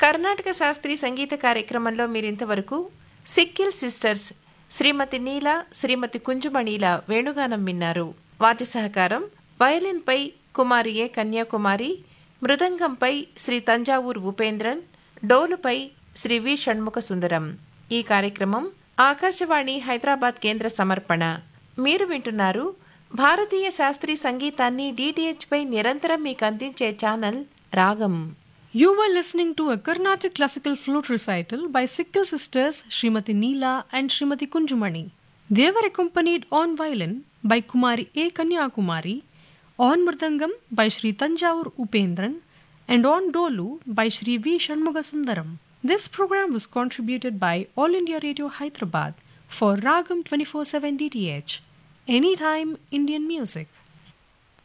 కర్ణాటక శాస్త్రీయ సంగీత కార్యక్రమంలో మీరింతవరకు సిక్కిల్ సిస్టర్స్ శ్రీమతి నీల, శ్రీమతి కుంజుమణిల వేణుగానం విన్నారు. వాద్య సహకారం వయలిన్పై కుమారి ఏ కన్యాకుమారి, మృదంగంపై శ్రీ తంజావూర్ ఉపేంద్రన్, డోలుపై శ్రీ వి షణ్ముఖ సుందరం. ఈ కార్యక్రమం ఆకాశవాణి హైదరాబాద్ కేంద్ర సమర్పణ. మీరు వింటున్నారు భారతీయ శాస్త్రీయ సంగీతాన్ని DTH పై నిరంతరం మీకు అందించే ఛానల్ రాగం. You were listening to a Carnatic classical flute recital by Sikkal sisters Srimati Neela and Srimati Kunjumani. They were accompanied on violin by Kumari A. Kanyakumari, on mridangam by Sri Tanjavur Upendran, and on dolu by Sri V. Shanmugasundaram. This program was contributed by All India Radio Hyderabad for Ragam 24/7 DTH. Anytime Indian music.